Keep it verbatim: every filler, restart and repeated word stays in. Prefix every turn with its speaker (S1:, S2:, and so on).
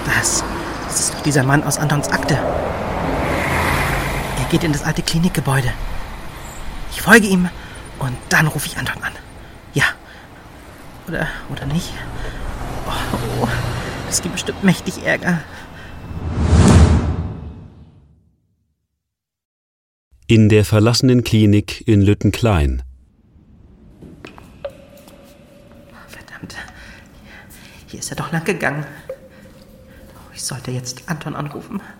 S1: Das, das ist doch dieser Mann aus Antons Akte. Er geht in das alte Klinikgebäude. Ich folge ihm und dann rufe ich Anton an. Ja. Oder, oder nicht? Oh, oh, das gibt bestimmt mächtig Ärger.
S2: In der verlassenen Klinik in Lüttenklein.
S1: Verdammt. Hier ist er doch lang gegangen. Ich sollte jetzt Anton anrufen.